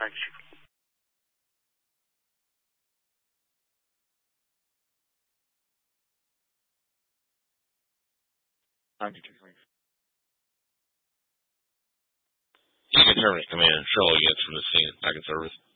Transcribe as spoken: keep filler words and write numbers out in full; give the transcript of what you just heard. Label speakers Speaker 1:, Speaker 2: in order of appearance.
Speaker 1: Thanks, Chief. ninety-two, thanks.
Speaker 2: You can hear me. Come in. Shirley gets from the scene. Back in service.